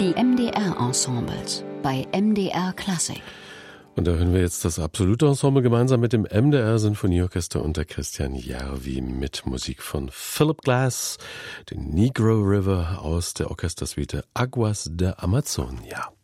Die MDR-Ensembles bei MDR Klassik. Und da hören wir jetzt das Absolute Ensemble gemeinsam mit dem MDR Sinfonieorchester unter Christian Järvi mit Musik von Philip Glass, den Negro River aus der Orchestersuite Aguas de Amazonia.